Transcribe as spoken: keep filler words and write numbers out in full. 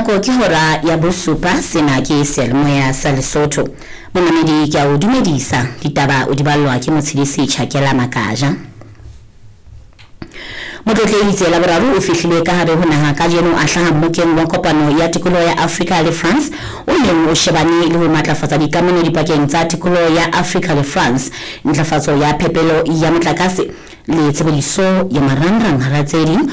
nako ke hora ya bosupa sena ke Selemoya sa Lesotho. Monamedi ke a o dumedisa ditaba o di ballwa ke motshedisi Tjhakela Makaja. Motlotlehi itse la boraro o fihlile ka hare ho naha ka jeno a hlaha mokeng wa kopano ya tikolo ya Africa le France o neng o shebane le ho matlafatsa dikamano dipakeng tsa tikolo ya Africa le France, ntlafatso ya phepelo ya motlakase le tshebediso ya marangrang hara tse ding